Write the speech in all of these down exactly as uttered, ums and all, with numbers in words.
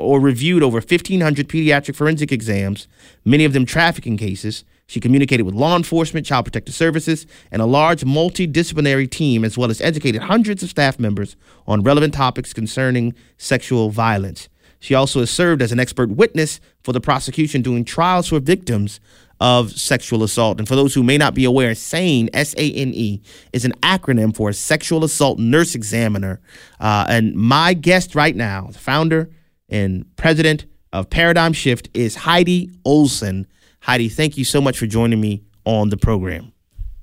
or reviewed over fifteen hundred pediatric forensic exams, many of them trafficking cases. She communicated with law enforcement, child protective services, and a large multidisciplinary team, as well as educated hundreds of staff members on relevant topics concerning sexual violence. She also has served as an expert witness for the prosecution doing trials for victims of sexual assault. And for those who may not be aware, SANE, S A N E, is an acronym for a sexual assault nurse examiner. Uh, and my guest right now, the founder and president of Paradigm Shift, is Heidi Olson. Heidi, thank you so much for joining me on the program.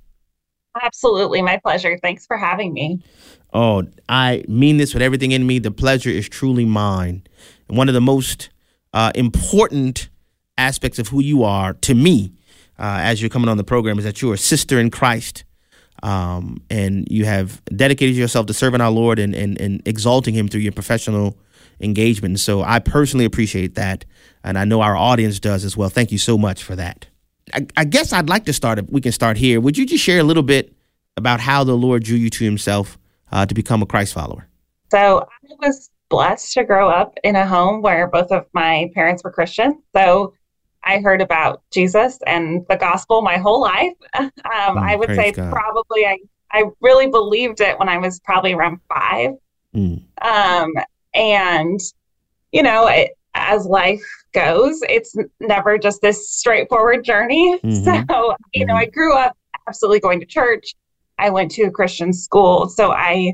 Absolutely. My pleasure. Thanks for having me. Oh, I mean this with everything in me. The pleasure is truly mine. And one of the most uh, important aspects of who you are to me uh, as you're coming on the program is that you're a sister in Christ. Um, and you have dedicated yourself to serving our Lord and, and, and exalting him through your professional engagement. And so I personally appreciate that. And I know our audience does as well. Thank you so much for that. I, I guess I'd like to start, we can start here. Would you just share a little bit about how the Lord drew you to himself uh, to become a Christ follower? So I was blessed to grow up in a home where both of my parents were Christian. So I heard about Jesus and the gospel my whole life. Um, oh, I would say God. probably I, I really believed it when I was probably around five. Mm. Um, and, you know, it, as life goes, it's never just this straightforward journey. Mm-hmm. So, you mm-hmm. know, I grew up absolutely going to church. I went to a Christian school. So I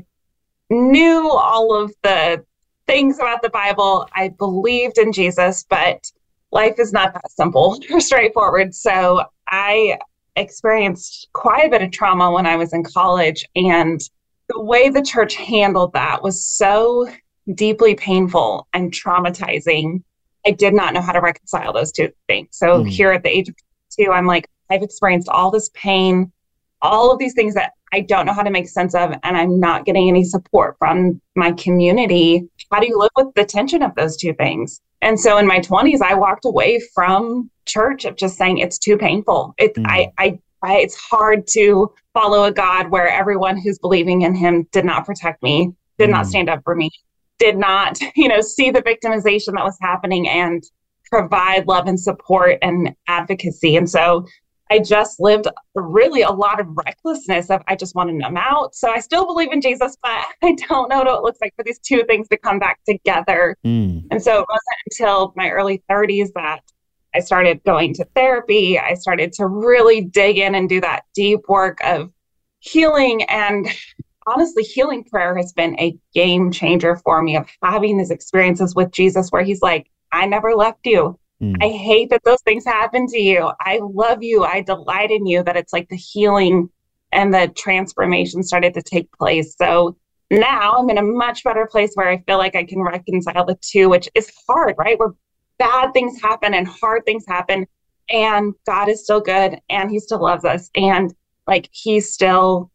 knew all of the things about the Bible. I believed in Jesus, but life is not that simple or straightforward. So I experienced quite a bit of trauma when I was in college. And the way the church handled that was so deeply painful and traumatizing. I did not know how to reconcile those two things. So mm. here at the age of two, I'm like, I've experienced all this pain, all of these things that I don't know how to make sense of, and I'm not getting any support from my community. How do you live with the tension of those two things? And so in my twenties, I walked away from church of just saying it's too painful. It, mm. I, I, I, it's hard to follow a God where everyone who's believing in him did not protect me, did mm. not stand up for me, did not, you know, see the victimization that was happening and provide love and support and advocacy. And so I just lived really a lot of recklessness of I just want to numb out. So I still believe in Jesus, but I don't know what it looks like for these two things to come back together. Mm. And so it wasn't until my early thirties that I started going to therapy. I started to really dig in and do that deep work of healing. And honestly, healing prayer has been a game changer for me of having these experiences with Jesus where he's like, I never left you. Mm. I hate that those things happen to you. I love you. I delight in you. That it's like the healing and the transformation started to take place. So now I'm in a much better place where I feel like I can reconcile the two, which is hard, right? Where bad things happen and hard things happen, and God is still good and he still loves us. And like, he still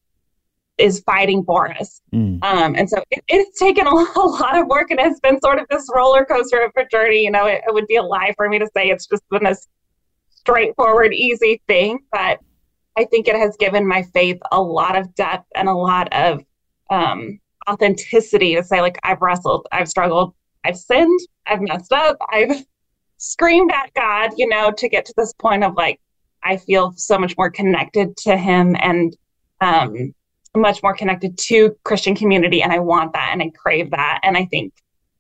is fighting for us. Mm. Um, and so it, it's taken a, a lot of work, and it's been sort of this roller coaster of a journey. You know, it, it would be a lie for me to say it's just been this straightforward, easy thing, but I think it has given my faith a lot of depth and a lot of um, authenticity to say, like, I've wrestled, I've struggled, I've sinned, I've messed up, I've screamed at God, you know, to get to this point of like, I feel so much more connected to him and um, much more connected to Christian community. And I want that and I crave that. And I think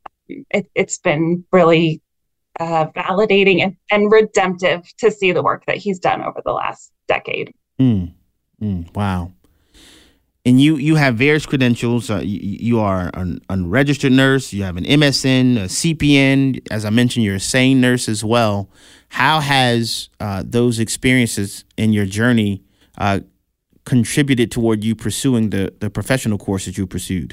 it, it's been really uh, validating and, and redemptive to see the work that he's done over the last decade. Mm. Mm. Wow. And you, you have various credentials. Uh, you, you are an unregistered nurse. You have an M S N, a C P N. As I mentioned, you're a SANE nurse as well. How has uh, those experiences in your journey uh, contributed toward you pursuing the, the professional course that you pursued?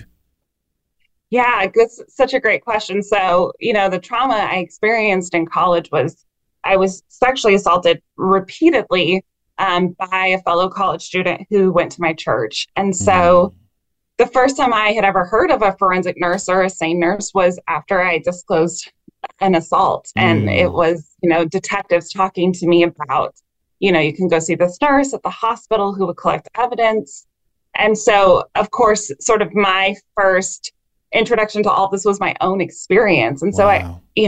Yeah, that's such a great question. So, you know, the trauma I experienced in college was I was sexually assaulted repeatedly um, by a fellow college student who went to my church. And so mm. the first time I had ever heard of a forensic nurse or a SANE nurse was after I disclosed an assault. Mm. And it was, you know, detectives talking to me about, you know, you can go see this nurse at the hospital who would collect evidence. And so, of course, sort of my first introduction to all this was my own experience. And so wow. I, you